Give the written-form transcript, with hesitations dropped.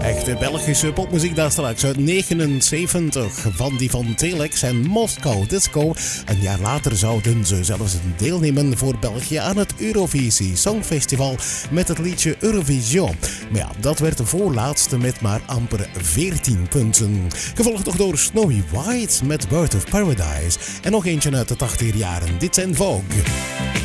Echte Belgische popmuziek daar straks uit 79 van die van Telex en Moscow Disco. Een jaar later zouden ze zelfs deelnemen voor België aan het Eurovisie Songfestival met het liedje Eurovision. Maar ja, dat werd de voorlaatste met maar amper 14 punten. Gevolgd nog door Snowy White met Bird of Paradise en nog eentje uit de 80er jaren. Dit zijn Vogue.